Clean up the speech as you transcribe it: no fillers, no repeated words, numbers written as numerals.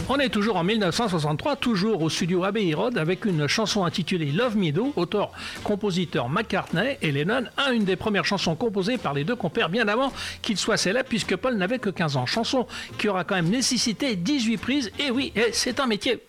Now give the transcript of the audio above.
On est toujours en 1963, toujours au studio Abbey Road, avec une chanson intitulée Love Me Do, auteur-compositeur McCartney et Lennon, une des premières chansons composées par les deux compères bien avant qu'ils soient célèbres, puisque Paul n'avait que 15 ans. Chanson qui aura quand même nécessité 18 prises, et oui, c'est un métier.